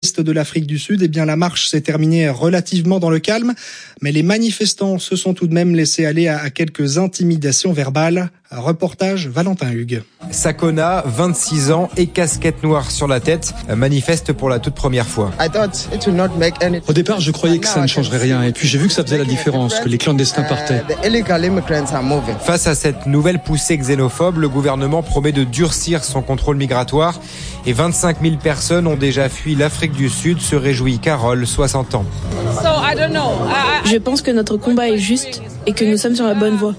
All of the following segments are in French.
l'ouest de l'Afrique du Sud, la marche s'est terminée relativement dans le calme, mais les manifestants se sont tout de même laissés aller à quelques intimidations verbales. Un reportage Valentin Hugues. Sakona, 26 ans et casquette noire sur la tête, manifeste pour la toute première fois. Au départ, je croyais que ça ne changerait rien, et puis j'ai vu que ça faisait la différence, que les clandestins partaient. Face à cette nouvelle poussée xénophobe, le gouvernement promet de durcir son contrôle migratoire et 25 000 personnes ont déjà fui l'Afrique du Sud, se réjouit Carole, 60 ans. Je pense que notre combat est juste et que nous sommes sur la bonne voie.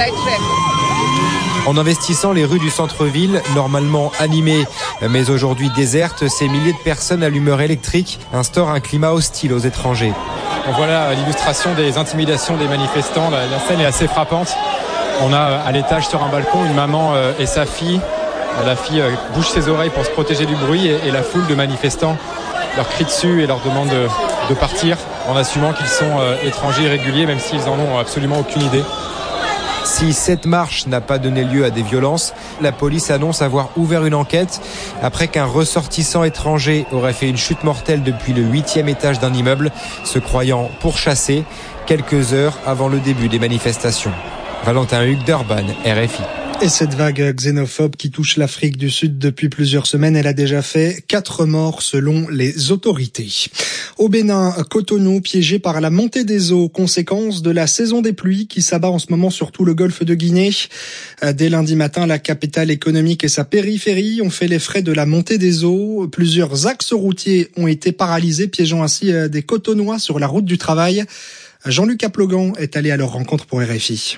En investissant les rues du centre-ville, normalement animées mais aujourd'hui désertes, ces milliers de personnes à l'humeur électrique instaurent un climat hostile aux étrangers. Voilà l'illustration des intimidations des manifestants. La scène est assez frappante. On a à l'étage sur un balcon une maman et sa fille. La fille bouge ses oreilles pour se protéger du bruit et la foule de manifestants leur crie dessus et leur demande de partir en assumant qu'ils sont étrangers irréguliers même s'ils en ont absolument aucune idée. Si cette marche n'a pas donné lieu à des violences, la police annonce avoir ouvert une enquête après qu'un ressortissant étranger aurait fait une chute mortelle depuis le 8e étage d'un immeuble, se croyant pourchassé quelques heures avant le début des manifestations. Valentin Hugues, Durban, RFI. Et cette vague xénophobe qui touche l'Afrique du Sud depuis plusieurs semaines, elle a déjà fait 4 morts selon les autorités. Au Bénin, Cotonou piégé par la montée des eaux, conséquence de la saison des pluies qui s'abat en ce moment sur tout le golfe de Guinée. Dès lundi matin, la capitale économique et sa périphérie ont fait les frais de la montée des eaux. Plusieurs axes routiers ont été paralysés, piégeant ainsi des Cotonois sur la route du travail. Jean-Luc Aplogan est allé à leur rencontre pour RFI.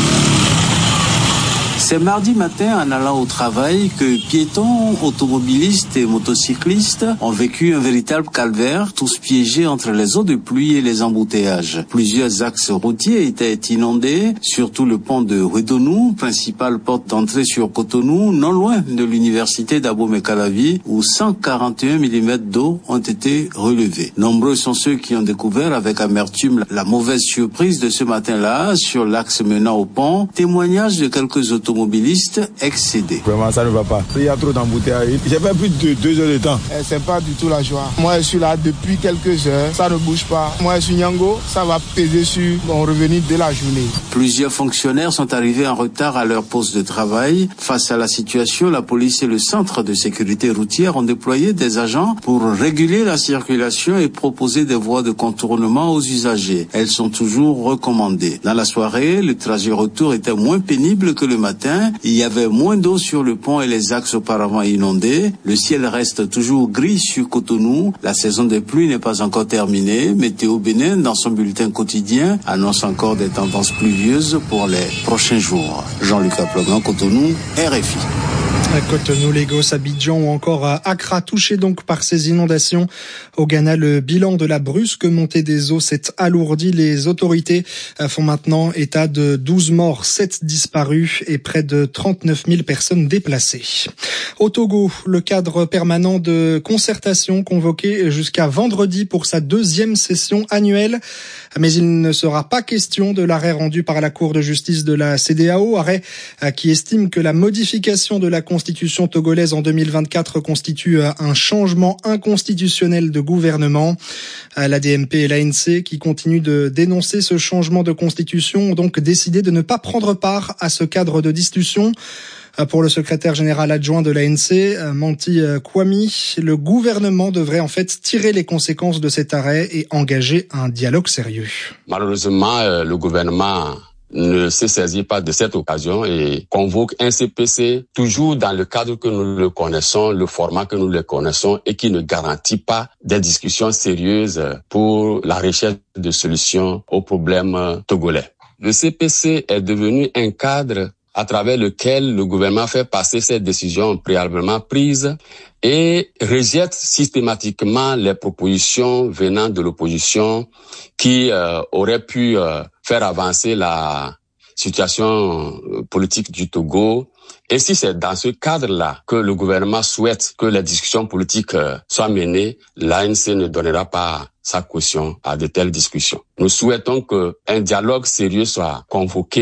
C'est mardi matin en allant au travail que piétons, automobilistes et motocyclistes ont vécu un véritable calvaire, tous piégés entre les eaux de pluie et les embouteillages. Plusieurs axes routiers étaient inondés, surtout le pont de Wedonou, principale porte d'entrée sur Cotonou, non loin de l'université d'Abomey-Calavi, où 141 mm d'eau ont été relevés. Nombreux sont ceux qui ont découvert avec amertume la mauvaise surprise de ce matin-là sur l'axe menant au pont. Témoignage de quelques automobilistes excédés. Vraiment, ça ne va pas. Il y a trop d'embouteillages. J'ai fait plus de 2 heures de temps. C'est pas du tout la joie. Moi, je suis là depuis quelques heures. Ça ne bouge pas. Moi, je suis Nyango. Ça va peser sur mon revenu de la journée. Plusieurs fonctionnaires sont arrivés en retard à leur poste de travail. Face à la situation, la police et le centre de sécurité routière ont déployé des agents pour réguler la circulation et proposer des voies de contournement aux usagers. Elles sont toujours recommandées. Dans la soirée, le trajet retour était moins pénible que le matin. Il y avait moins d'eau sur le pont et les axes auparavant inondés. Le ciel reste toujours gris sur Cotonou. La saison des pluies n'est pas encore terminée. Météo Bénin, dans son bulletin quotidien, annonce encore des tendances pluvieuses pour les prochains jours. Jean-Luc Aplogan, Cotonou, RFI. Cotonou, Lagos, Abidjan ou encore à Accra, touché donc par ces inondations. Au Ghana, le bilan de la brusque montée des eaux s'est alourdi. Les autorités font maintenant état de 12 morts, 7 disparus et près de 39 000 personnes déplacées. Au Togo, le cadre permanent de concertation convoqué jusqu'à vendredi pour sa 2e session annuelle. Mais il ne sera pas question de l'arrêt rendu par la Cour de justice de la CEDEAO, arrêt qui estime que la modification de la constitution togolaise en 2024 constitue un changement inconstitutionnel de gouvernement. L'ADMP et l'ANC, qui continuent de dénoncer ce changement de constitution, ont donc décidé de ne pas prendre part à ce cadre de discussion. Pour le secrétaire général adjoint de l'ANC, Manti Kwami, le gouvernement devrait en fait tirer les conséquences de cet arrêt et engager un dialogue sérieux. Malheureusement, le gouvernement ne se saisit pas de cette occasion et convoque un CPC toujours dans le cadre que nous le connaissons, le format que nous le connaissons et qui ne garantit pas des discussions sérieuses pour la recherche de solutions aux problèmes togolais. Le CPC est devenu un cadre à travers lequel le gouvernement fait passer ses décisions préalablement prises et rejette systématiquement les propositions venant de l'opposition qui auraient pu faire avancer la situation politique du Togo. Et si c'est dans ce cadre-là que le gouvernement souhaite que les discussions politiques soient menées, l'ANC ne donnera pas sa caution à de telles discussions. Nous souhaitons qu'un dialogue sérieux soit convoqué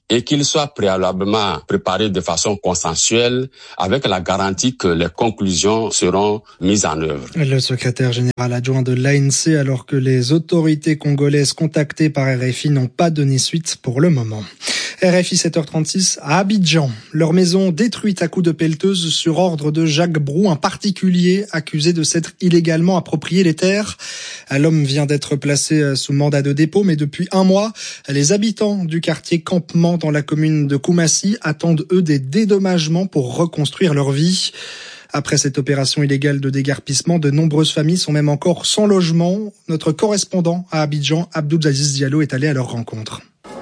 et qu'il soit préalablement préparé de façon consensuelle avec la garantie que les conclusions seront mises en œuvre. Le secrétaire général adjoint de l'ANC, alors que les autorités congolaises contactées par RFI n'ont pas donné suite pour le moment. RFI 7h36 à Abidjan. Leur maison détruite à coups de pelleteuse sur ordre de Jacques Brou, un particulier accusé de s'être illégalement approprié les terres. L'homme vient d'être placé sous mandat de dépôt, mais depuis un mois, les habitants du quartier Campement dans la commune de Koumassi attendent eux des dédommagements pour reconstruire leur vie. Après cette opération illégale de déguerpissement, de nombreuses familles sont même encore sans logement. Notre correspondant à Abidjan, Abdoulaziz Diallo, est allé à leur rencontre.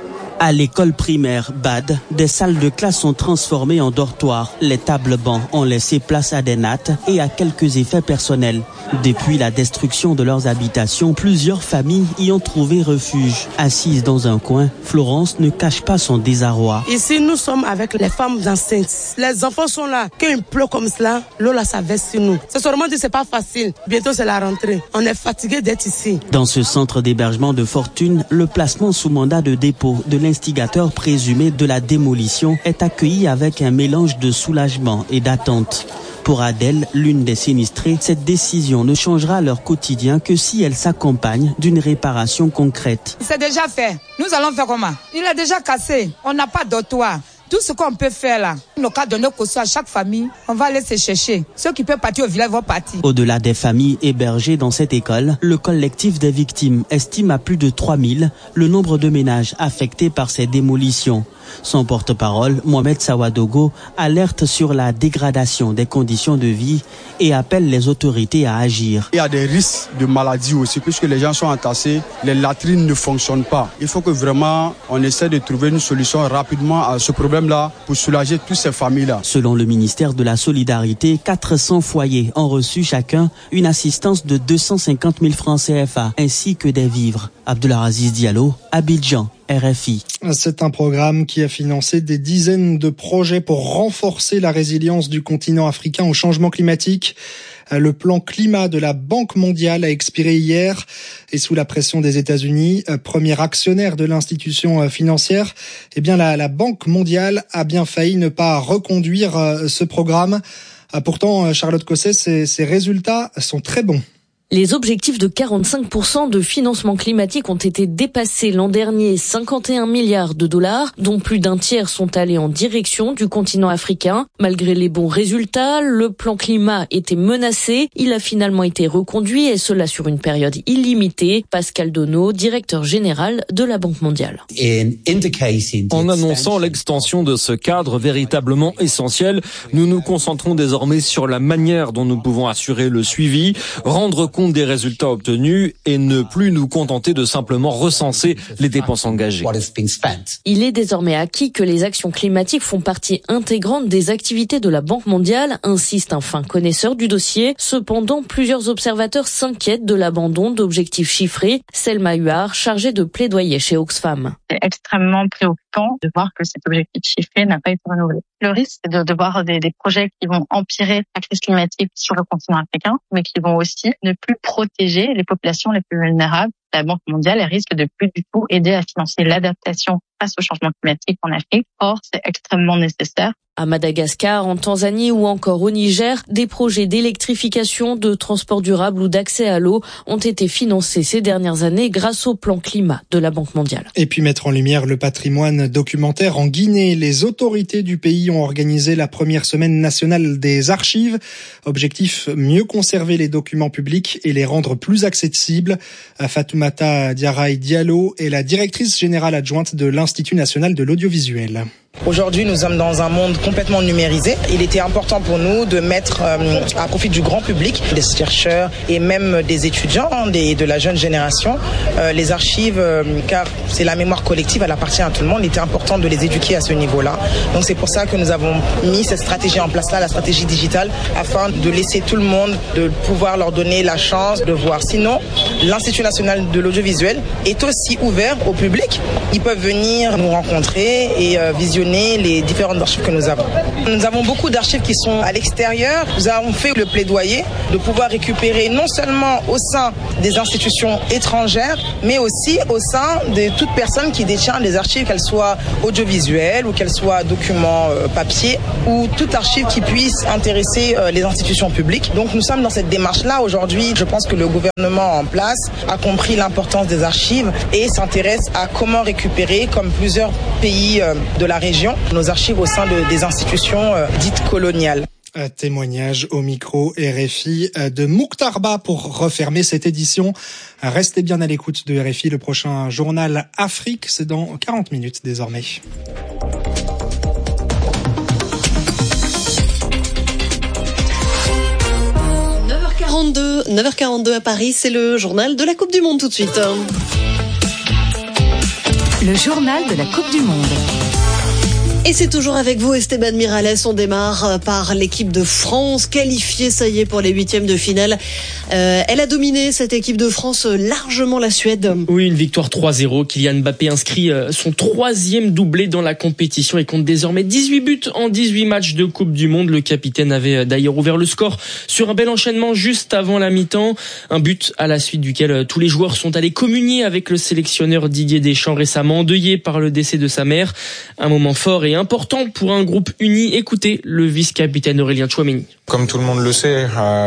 À l'école primaire BAD, des salles de classe sont transformées en dortoirs. Les tables bancs ont laissé place à des nattes et à quelques effets personnels. Depuis la destruction de leurs habitations, plusieurs familles y ont trouvé refuge. Assise dans un coin, Florence ne cache pas son désarroi. Ici, nous sommes avec les femmes enceintes. Les enfants sont là. Quand il pleut comme cela, l'eau là, ça verse sur nous. C'est seulement dit, c'est pas facile. Bientôt, c'est la rentrée. On est fatigué d'être ici. Dans ce centre d'hébergement de fortune, le placement sous mandat de dépôt de l'instigateur présumé de la démolition est accueilli avec un mélange de soulagement et d'attente. Pour Adèle, l'une des sinistrées, cette décision ne changera leur quotidien que si elle s'accompagne d'une réparation concrète. C'est déjà fait. Nous allons faire comment? Il est déjà cassé. On n'a pas de toit. Tout ce qu'on peut faire là, dans le cas de nos cautions à chaque famille, on va aller se chercher. Ceux qui peuvent partir au village vont partir. Au-delà des familles hébergées dans cette école, le collectif des victimes estime à plus de 3000 le nombre de ménages affectés par ces démolitions. Son porte-parole, Mohamed Sawadogo, alerte sur la dégradation des conditions de vie et appelle les autorités à agir. Il y a des risques de maladies aussi, puisque les gens sont entassés, les latrines ne fonctionnent pas. Il faut que vraiment on essaie de trouver une solution rapidement à ce problème-là pour soulager toutes ces familles-là. Selon le ministère de la Solidarité, 400 foyers ont reçu chacun une assistance de 250 000 francs CFA ainsi que des vivres. Abdoulaziz Diallo, Abidjan. RFI. C'est un programme qui a financé des dizaines de projets pour renforcer la résilience du continent africain au changement climatique. Le plan climat de la Banque mondiale a expiré hier et sous la pression des États-Unis, premier actionnaire de l'institution financière, la Banque mondiale a bien failli ne pas reconduire ce programme. Pourtant, Charlotte Cosset, ces résultats sont très bons. Les objectifs de 45% de financement climatique ont été dépassés l'an dernier, 51 milliards de dollars, dont plus d'un tiers sont allés en direction du continent africain. Malgré les bons résultats, le plan climat était menacé. Il a finalement été reconduit et cela sur une période illimitée. Pascal Donneau, directeur général de la Banque mondiale. En annonçant l'extension de ce cadre véritablement essentiel, nous nous concentrons désormais sur la manière dont nous pouvons assurer le suivi, rendre compte des résultats obtenus et ne plus nous contenter de simplement recenser les dépenses engagées. Il est désormais acquis que les actions climatiques font partie intégrante des activités de la Banque mondiale, insiste un fin connaisseur du dossier. Cependant, plusieurs observateurs s'inquiètent de l'abandon d'objectifs chiffrés. Selma Huard, chargée de plaidoyer chez Oxfam. C'est extrêmement préoccupant de voir que cet objectif chiffré n'a pas été renouvelé. Le risque, c'est de voir des projets qui vont empirer la crise climatique sur le continent africain, mais qui vont aussi ne plus protéger les populations les plus vulnérables. La Banque mondiale risque de plus du tout aider à financer l'adaptation face au changement climatique en Afrique. Or, c'est extrêmement nécessaire. À Madagascar, en Tanzanie ou encore au Niger, des projets d'électrification, de transport durable ou d'accès à l'eau ont été financés ces dernières années grâce au plan climat de la Banque mondiale. Et puis mettre en lumière le patrimoine documentaire en Guinée. Les autorités du pays ont organisé la première semaine nationale des archives. Objectif, mieux conserver les documents publics et les rendre plus accessibles. Fatoumata Diarraï Diallo est la directrice générale adjointe de l'Institut national de l'audiovisuel. Aujourd'hui, nous sommes dans un monde complètement numérisé. Il était important pour nous de mettre à profit du grand public, des chercheurs et même des étudiants, de la jeune génération, les archives, car c'est la mémoire collective, elle appartient à tout le monde. Il était important de les éduquer à ce niveau-là. Donc c'est pour ça que nous avons mis cette stratégie en place là, la stratégie digitale, afin de laisser tout le monde, de pouvoir leur donner la chance de voir. Sinon, l'Institut national de l'audiovisuel est aussi ouvert au public. Ils peuvent venir nous rencontrer et visionner fusionner les différentes archives que nous avons. Nous avons beaucoup d'archives qui sont à l'extérieur. Nous avons fait le plaidoyer de pouvoir récupérer non seulement au sein des institutions étrangères, mais aussi au sein de toute personne qui détient des archives, qu'elles soient audiovisuelles ou qu'elles soient documents papier ou toute archive qui puisse intéresser les institutions publiques. Donc nous sommes dans cette démarche-là aujourd'hui. Je pense que le gouvernement en place a compris l'importance des archives et s'intéresse à comment récupérer, comme plusieurs pays de la région, nos archives au sein des institutions dites coloniales. Témoignage au micro RFI de Mouktarba pour refermer cette édition. Restez bien à l'écoute de RFI. Le prochain journal Afrique, c'est dans 40 minutes désormais. « 9h42 à Paris, c'est le journal de la Coupe du Monde tout de suite. » Le journal de la Coupe du Monde. Et c'est toujours avec vous, Esteban Miralles. On démarre par l'équipe de France, qualifiée, ça y est, pour les 8e de finale. Elle a dominé, cette équipe de France, largement la Suède. Oui, une victoire 3-0. Kylian Mbappé inscrit son 3e doublé dans la compétition et compte désormais 18 buts en 18 matchs de Coupe du Monde. Le capitaine avait d'ailleurs ouvert le score sur un bel enchaînement juste avant la mi-temps. Un but à la suite duquel tous les joueurs sont allés communier avec le sélectionneur Didier Deschamps, récemment endeuillé par le décès de sa mère. Un moment fort et important pour un groupe uni. Écoutez le vice-capitaine Aurélien Tchouameni. Comme tout le monde le sait,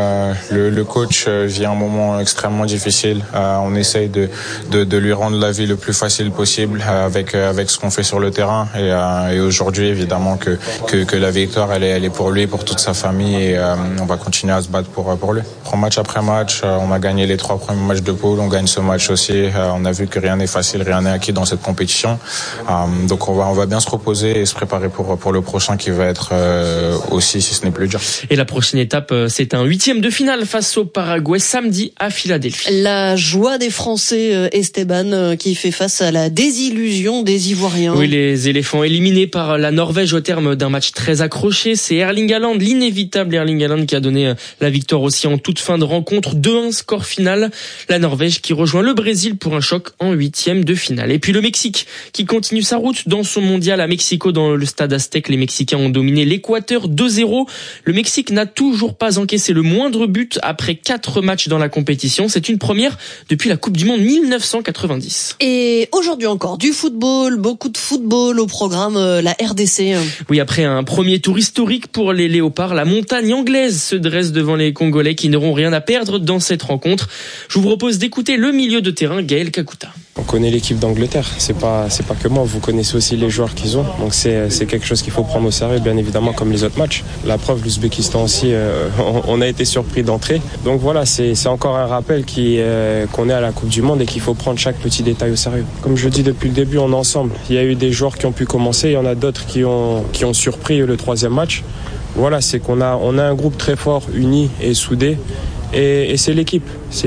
le coach vit un moment extrêmement difficile. On essaye de lui rendre la vie le plus facile possible avec ce qu'on fait sur le terrain. Et aujourd'hui, évidemment que la victoire, elle est pour lui, pour toute sa famille. Et on va continuer à se battre pour lui. Match après match, on a gagné les 3 premiers matchs de poule. On gagne ce match aussi. On a vu que rien n'est facile, rien n'est acquis dans cette compétition. Donc on va bien se reposer et se préparer pour le prochain qui va être aussi, si ce n'est plus dur. Et la prochaine étape, c'est un 8e de finale face au Paraguay samedi à Philadelphie. La joie des Français, Esteban, qui fait face à la désillusion des Ivoiriens. Oui, les éléphants éliminés par la Norvège au terme d'un match très accroché. C'est Erling Haaland, l'inévitable Erling Haaland, qui a donné la victoire aussi en toute fin de rencontre. 2-1 score final. La Norvège qui rejoint le Brésil pour un choc en 8e de finale. Et puis le Mexique qui continue sa route dans son mondial à Mexico dans le stade Aztec. Les Mexicains ont dominé l'Équateur 2-0. Le Mexique n'a toujours pas encaissé le moindre but après 4 matchs dans la compétition. C'est une première depuis la Coupe du Monde 1990. Et aujourd'hui encore, du football, beaucoup de football au programme, la RDC. Oui, après un premier tour historique pour les Léopards, la montagne anglaise se dresse devant les Congolais qui n'auront rien à perdre dans cette rencontre. Je vous propose d'écouter le milieu de terrain Gaël Kakuta. On connaît l'équipe d'Angleterre, c'est pas que moi, vous connaissez aussi les joueurs qu'ils ont, donc c'est quelque chose qu'il faut prendre au sérieux, bien évidemment, comme les autres matchs. La preuve, l'Ouzbékistan aussi, on a été surpris d'entrée. Donc voilà, c'est encore un rappel qu'on est à la Coupe du Monde et qu'il faut prendre chaque petit détail au sérieux. Comme je dis depuis le début, on est ensemble. Il y a eu des joueurs qui ont pu commencer, il y en a d'autres qui ont surpris le 3e match. Voilà, c'est qu'on a un groupe très fort, uni et soudé. Et c'est l'équipe,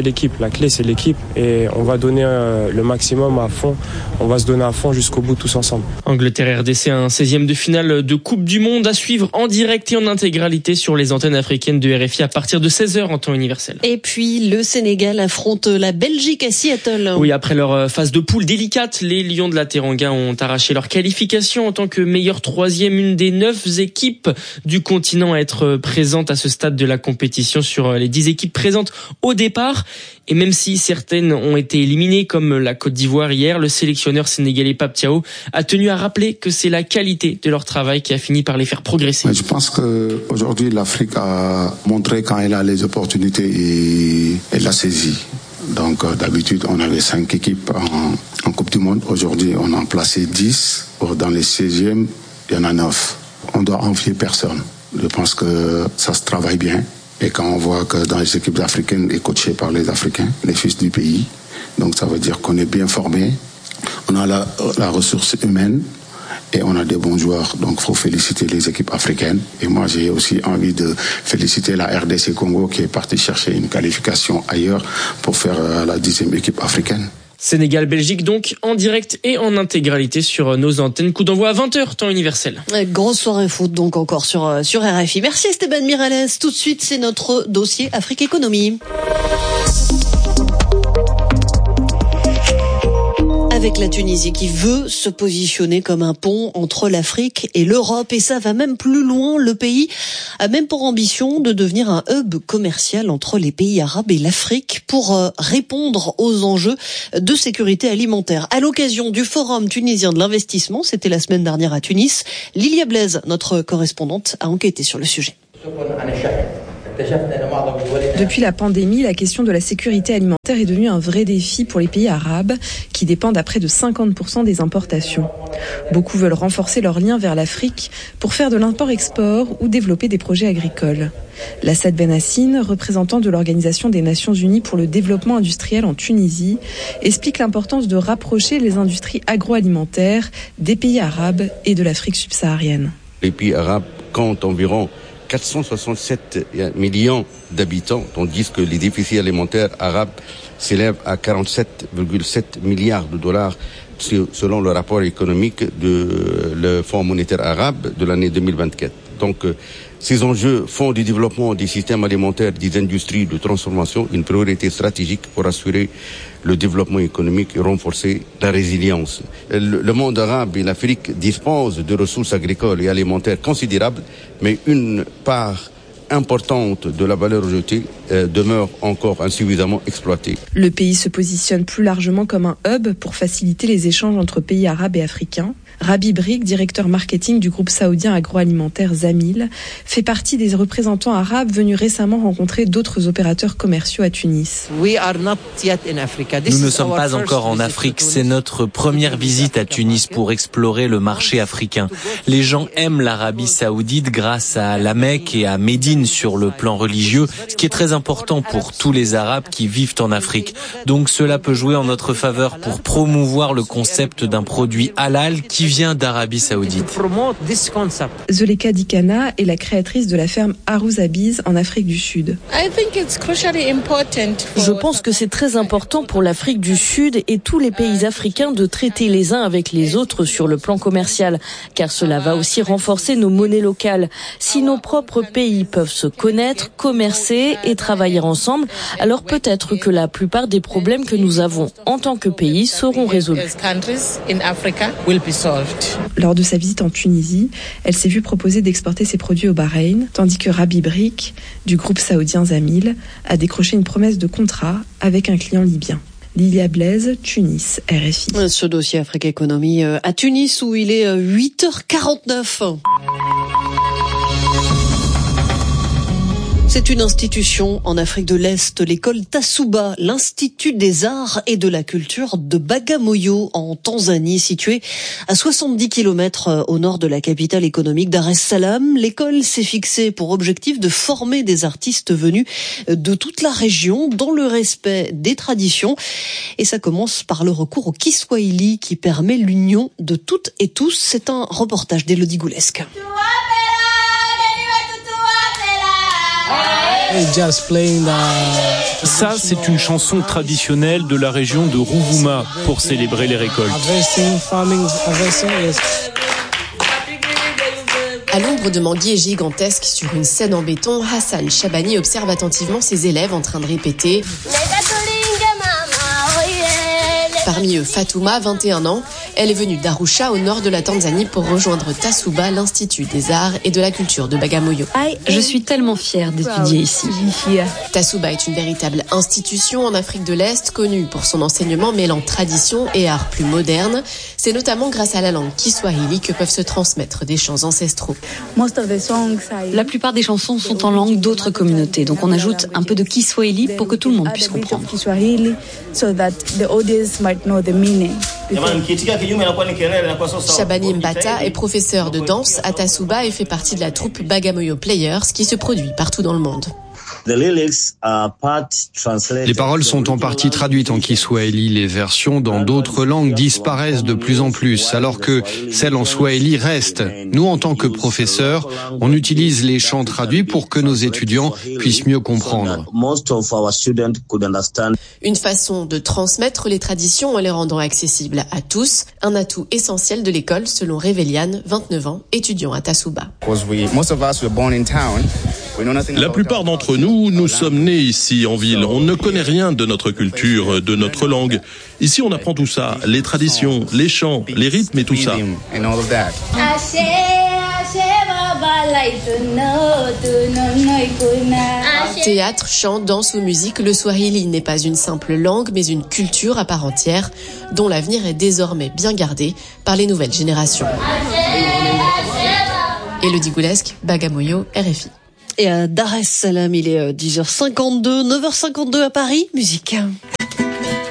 la clé c'est l'équipe et on va donner le maximum à fond, on va se donner à fond jusqu'au bout tous ensemble. Angleterre-RDC, un 16e de finale de Coupe du Monde à suivre en direct et en intégralité sur les antennes africaines de RFI à partir de 16h en temps universel. Et puis le Sénégal affronte la Belgique à Seattle. Oui, après leur phase de poule délicate, les Lions de la Teranga ont arraché leur qualification en tant que meilleure 3e, une des 9 équipes du continent à être présente à ce stade de la compétition sur les 10 équipes présentes au départ. Et même si certaines ont été éliminées comme la Côte d'Ivoire hier, le sélectionneur sénégalais Pape Thiaw a tenu à rappeler que c'est la qualité de leur travail qui a fini par les faire progresser. Je pense qu'aujourd'hui l'Afrique a montré quand elle a les opportunités et elle a saisi. Donc d'habitude on avait 5 équipes en Coupe du Monde. Aujourd'hui on en a placé 10. Dans les 16e, il y en a 9. On doit envier personne. Je pense que ça se travaille bien. Et quand on voit que dans les équipes africaines est coachées par les Africains, les fils du pays, donc ça veut dire qu'on est bien formé, on a la ressource humaine et on a des bons joueurs. Donc il faut féliciter les équipes africaines. Et moi j'ai aussi envie de féliciter la RDC Congo qui est partie chercher une qualification ailleurs pour faire la 10e équipe africaine. Sénégal-Belgique donc en direct et en intégralité sur nos antennes. Coup d'envoi à 20h, temps universel. Grosse soirée foot donc encore sur RFI. Merci Esteban Miralles. Tout de suite, c'est notre dossier Afrique Économie. avec la Tunisie qui veut se positionner comme un pont entre l'Afrique et l'Europe. Et ça va même plus loin. Le pays a même pour ambition de devenir un hub commercial entre les pays arabes et l'Afrique pour répondre aux enjeux de sécurité alimentaire. À l'occasion du Forum tunisien de l'investissement, c'était la semaine dernière à Tunis, Lilia Blaise, notre correspondante, a enquêté sur le sujet. Depuis la pandémie, la question de la sécurité alimentaire est devenue un vrai défi pour les pays arabes qui dépendent à près de 50% des importations. Beaucoup veulent renforcer leurs liens vers l'Afrique pour faire de l'import-export ou développer des projets agricoles. Lassad Benassine, représentant de l'Organisation des Nations Unies pour le développement industriel en Tunisie, explique l'importance de rapprocher les industries agroalimentaires des pays arabes et de l'Afrique subsaharienne. Les pays arabes comptent environ 467 millions d'habitants, tandis que les déficits alimentaires arabes s'élèvent à 47,7 milliards de dollars selon le rapport économique le Fonds monétaire arabe de l'année 2024. Donc, ces enjeux font du développement des systèmes alimentaires, des industries de transformation une priorité stratégique pour assurer le développement économique et renforcer la résilience. Le monde arabe et l'Afrique disposent de ressources agricoles et alimentaires considérables, mais une part importante de la valeur ajoutée demeure encore insuffisamment exploitée. Le pays se positionne plus largement comme un hub pour faciliter les échanges entre pays arabes et africains. Rabi Brik, directeur marketing du groupe saoudien agroalimentaire Zamil, fait partie des représentants arabes venus récemment rencontrer d'autres opérateurs commerciaux à Tunis. Nous ne sommes pas encore en Afrique. C'est notre première visite à Tunis pour explorer le marché africain. Les gens aiment l'Arabie saoudite grâce à la Mecque et à Médine sur le plan religieux, ce qui est très important pour tous les Arabes qui vivent en Afrique. Donc cela peut jouer en notre faveur pour promouvoir le concept d'un produit halal qui vient d'Arabie saoudite. Zuleka Dikana est la créatrice de la ferme Arouzabiz en Afrique du Sud. Je pense que c'est très important pour l'Afrique du Sud et tous les pays africains de traiter les uns avec les autres sur le plan commercial, car cela va aussi renforcer nos monnaies locales. Si nos propres pays peuvent se connaître, commercer et travailler ensemble, alors peut-être que la plupart des problèmes que nous avons en tant que pays seront résolus. Lors de sa visite en Tunisie, elle s'est vue proposer d'exporter ses produits au Bahreïn, tandis que Rabi Brik, du groupe saoudien Zamil, a décroché une promesse de contrat avec un client libyen. Lilia Blaise, Tunis, RFI. Ce dossier Afrique Économie à Tunis où il est 8h49. C'est une institution en Afrique de l'Est, l'école Tassouba, l'Institut des Arts et de la Culture de Bagamoyo en Tanzanie, située à 70 km au nord de la capitale économique Dar es Salaam. L'école s'est fixée pour objectif de former des artistes venus de toute la région dans le respect des traditions. Et ça commence par le recours au Kiswahili qui permet l'union de toutes et tous. C'est un reportage d'Élodie Goulesque. Ça, c'est une chanson traditionnelle de la région de Rouvouma pour célébrer les récoltes. À l'ombre de manguiers gigantesques sur une scène en béton, Hassan Chabani observe attentivement ses élèves en train de répéter. Parmi eux, Fatouma, 21 ans. Elle est venue d'Arusha, au nord de la Tanzanie, pour rejoindre Tassouba, l'Institut des Arts et de la Culture de Bagamoyo. Je suis tellement fière d'étudier ici. Tassouba est une véritable institution en Afrique de l'Est, connue pour son enseignement mêlant tradition et art plus moderne. C'est notamment grâce à la langue Kiswahili que peuvent se transmettre des chants ancestraux. La plupart des chansons sont en langue d'autres communautés, donc on ajoute un peu de Kiswahili pour que tout le monde puisse comprendre. Shabani Mbata est professeur de danse à Tassouba et fait partie de la troupe Bagamoyo Players qui se produit partout dans le monde. Les paroles sont en partie traduites en Kiswahili. Les versions dans d'autres langues disparaissent de plus en plus, alors que celles en Swahili restent. Nous, en tant que professeurs, on utilise les chants traduits pour que nos étudiants puissent mieux comprendre. Une façon de transmettre les traditions en les rendant accessibles à tous, un atout essentiel de l'école selon Révéliane, 29 ans, étudiant à Tassouba. La plupart d'entre nous nous sommes nés ici en ville. On ne connaît rien de notre culture, de notre langue. Ici, on apprend tout ça, les traditions, les chants, les rythmes et tout ça. Théâtre, chant, danse ou musique, le swahili n'est pas une simple langue, mais une culture à part entière, dont l'avenir est désormais bien gardé par les nouvelles générations. Élodie Goulesque, Bagamoyo, RFI. Et à Dar es Salaam, il est 10h52, 9h52 à Paris, musique.